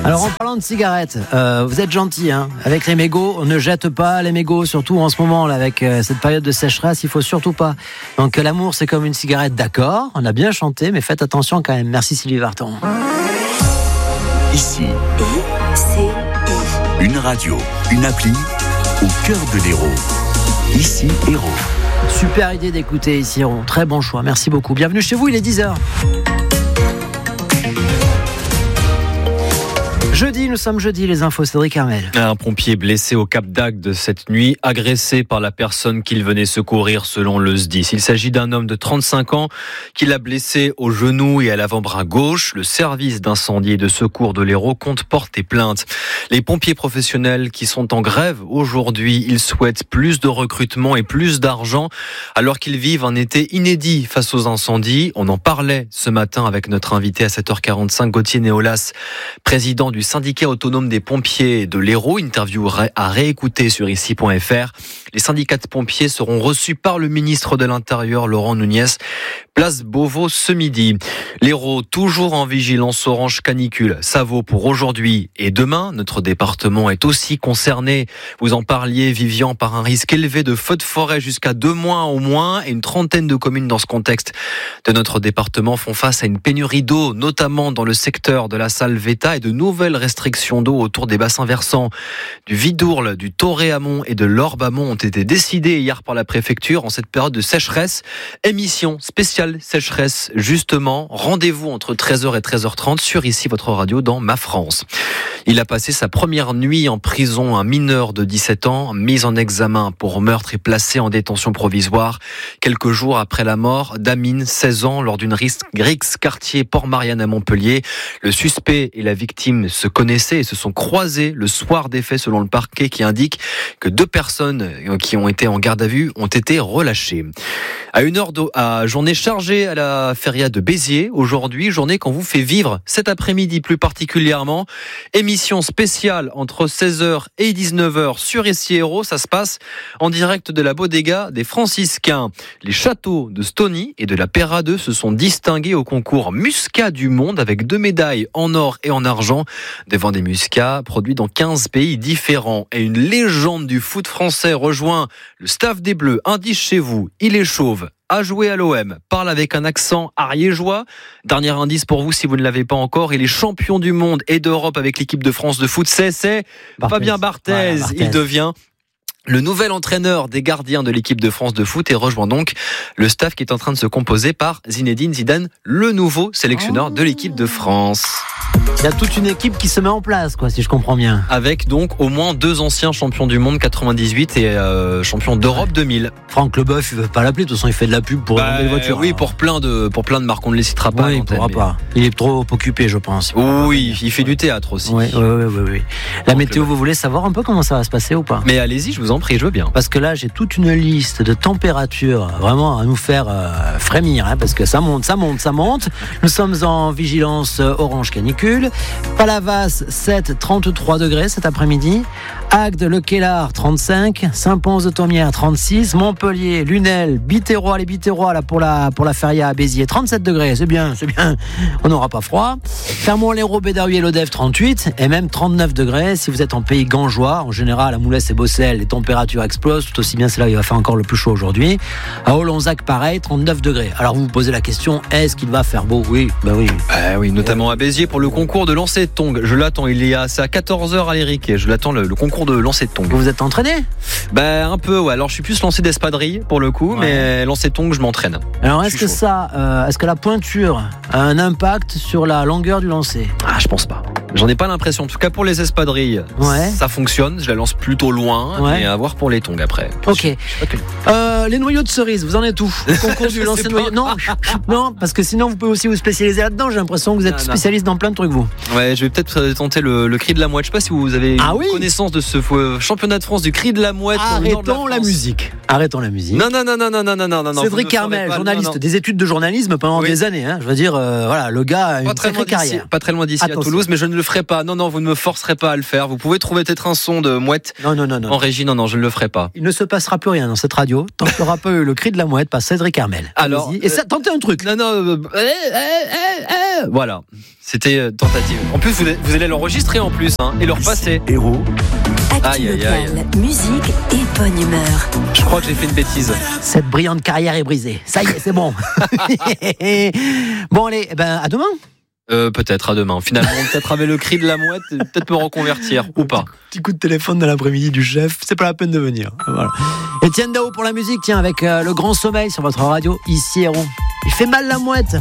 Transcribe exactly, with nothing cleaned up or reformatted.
Alors en parlant de cigarettes, euh, vous êtes gentils, hein. Avec les mégots, on ne jette pas les mégots, surtout en ce moment là, avec euh, cette période de sécheresse, il faut surtout pas. Donc euh, l'amour c'est comme une cigarette, d'accord, on a bien chanté, mais faites attention quand même. Merci Sylvie Vartan. Ici, I C I. une radio, une appli au cœur de l'Hérault. Ici, Hérault. Super idée d'écouter ici, Hérault. Très bon choix, merci beaucoup. Bienvenue chez vous, il est dix heures. Jeudi, nous sommes jeudi, les infos, Cédric Armel. Un pompier blessé au Cap d'Agde cette nuit, agressé par la personne qu'il venait secourir selon le S D I S. Il s'agit d'un homme de trente-cinq ans qui l'a blessé au genou et à l'avant-bras gauche. Le service d'incendie et de secours de l'Hérault compte porter plainte. Les pompiers professionnels qui sont en grève aujourd'hui, ils souhaitent plus de recrutement et plus d'argent alors qu'ils vivent un été inédit face aux incendies. On en parlait ce matin avec notre invité à sept heures quarante-cinq, Gauthier Néolas, président du syndicat autonome des pompiers de l'Hérault, interview à réécouter sur ici point f r. Les syndicats de pompiers seront reçus par le ministre de l'Intérieur, Laurent Nunez, place Beauvau ce midi. L'Hérault, toujours en vigilance orange canicule. Ça vaut pour aujourd'hui et demain. Notre département est aussi concerné. Vous en parliez, Vivian, par un risque élevé de feux de forêt jusqu'à deux mois au moins. Et une trentaine de communes dans ce contexte de notre département font face à une pénurie d'eau, notamment dans le secteur de la Salvetat, et de nouvelles restrictions d'eau autour des bassins versants du Vidourle, du Toré-Amont et de l'Orbe-Amont ont été décidées hier par la préfecture en cette période de sécheresse. Émission spéciale sécheresse, justement. Rendez-vous entre treize heures et treize heures trente sur ici votre radio dans Ma France. Il a passé sa première nuit en prison, un mineur de dix-sept ans, mis en examen pour meurtre et placé en détention provisoire quelques jours après la mort d'Amine, seize ans, lors d'une rixe quartier Port-Marianne à Montpellier. Le suspect et la victime se connaissaient et se sont croisés le soir des faits selon le parquet qui indique que deux personnes qui ont été en garde à vue ont été relâchées. À une heure de à journée chargée à la feria de Béziers aujourd'hui, journée qu'on vous fait vivre cet après-midi plus particulièrement. Émission spéciale entre seize heures et dix-neuf heures sur Ici Hérault. Ça se passe en direct de la bodega des Franciscains. Les châteaux de Stony et de la Perra deux se sont distingués au concours Muscat du Monde avec deux médailles en or et en argent devant des muscats produits dans quinze pays différents. Et une légende du foot français rejoint le staff des Bleus. Indice chez vous, il est chauve, a joué à l'O M, parle avec un accent ariégeois. Dernier indice pour vous si vous ne l'avez pas encore, il est champion du monde et d'Europe avec l'équipe de France de foot. C'est, c'est Barthez. Fabien Barthez. Voilà, Barthez. Il devient le nouvel entraîneur des gardiens de l'équipe de France de foot et rejoint donc le staff qui est en train de se composer par Zinedine Zidane, le nouveau sélectionneur oh. de l'équipe de France. Il y a toute une équipe qui se met en place, quoi, si je comprends bien. Avec donc au moins deux anciens champions du monde quatre-vingt-dix-huit et euh, champion d'Europe deux mille. Franck Leboeuf, il veut pas l'appeler, de toute façon il fait de la pub pour bah, les voitures. Oui, pour plein de pour plein de marques, on ne les citera pas. Oui, il pourra mais... pas. Il est trop occupé, je pense. Il oui, il fait du théâtre aussi. Oui, oui, oui, oui, oui. La météo, vous voulez savoir un peu comment ça va se passer ou pas? Mais allez-y, je vous en prie, je veux bien. Parce que là, j'ai toute une liste de températures vraiment à nous faire euh, frémir, hein, parce que ça monte, ça monte, ça monte. Nous sommes en vigilance orange canicule. Palavas, sept, trente-trois degrés cet après-midi. Agde, Le Kellar, trente-cinq. Saint-Pons-de-Thomières, trente-six. Montpellier, Lunel, Biterrois, les Biterrois là, pour, la, pour la feria à Béziers, trente-sept degrés. C'est bien, c'est bien. On n'aura pas froid. Clermont-Lérault, Bédaruy et Lodève, trente-huit. Et même trente-neuf degrés si vous êtes en pays gangeois. En général, à Moulès et Bossel, les températures explosent. Tout aussi bien, c'est là où il va faire encore le plus chaud aujourd'hui. À Olonzac, pareil, trente-neuf degrés. Alors vous vous posez la question, est-ce qu'il va faire beau? Oui, ben oui. Euh, oui, notamment à Béziers pour le concours de lancer de tongs. Je l'attends, il est à, c'est à quatorze heures à l'Éric. Je l'attends, le, le concours de lancer de tongs. Vous vous êtes entraîné? Ben un peu, ouais. Alors je suis plus lancé d'espadrille pour le coup, ouais. Mais lancer de tongs, je m'entraîne. Alors est-ce que chaud. ça, euh, est-ce que la pointure a un impact sur la longueur du lancer? Ah, je pense pas. J'en ai pas l'impression. En tout cas, pour les espadrilles, ouais. ça fonctionne. Je la lance plutôt loin. Ouais. Et à voir pour les tongs après. Ok. Euh, les noyaux de cerise, vous en êtes où? Le concours du lancer de noyaux? Non, non, parce que sinon vous pouvez aussi vous spécialiser là-dedans. J'ai l'impression que vous êtes ah, spécialiste dans plein de trucs, vous. Ouais, je vais peut-être tenter le, le cri de la mouette. Je sais pas si vous avez ah, oui connaissance de ce championnat de France du cri de la mouette. Arrêtons la, la musique. Arrêtons la musique. Non, non, non, non, non, non, non, non. Cédric Armel, journaliste non, non. des études de journalisme pendant oui. des années. Hein. Je veux dire, euh, voilà, le gars a une sacrée carrière. Pas très loin d'ici, à Toulouse, mais je ne le le ferai pas. Non, non, vous ne me forcerez pas à le faire. Vous pouvez trouver peut-être un son de mouette non, non, non, non. en régie. Non, non, je ne le ferai pas. Il ne se passera plus rien dans cette radio tant qu'il n'y aura pas eu le cri de la mouette par Cédric Hermel. Alors, et ça, tentez un truc. Non, non, euh, euh, euh, euh, voilà. C'était euh, tentative. En plus, vous, vous allez l'enregistrer en plus hein, et le repasser. Héros. Actu Aïe, aïe, aïe. locale, musique et bonne humeur. Je crois que j'ai fait une bêtise. Cette brillante carrière est brisée. Ça y est, c'est bon. Bon, allez, eh ben, à demain. Euh, peut-être à demain. Finalement, peut-être avec le cri de la mouette, peut-être me reconvertir ou pas. Petit coup de téléphone dans l'après-midi du chef, c'est pas la peine de venir. Voilà. Etienne Dao pour la musique, tiens, avec euh, le grand sommeil sur votre radio, ici Héros. Il fait mal la mouette.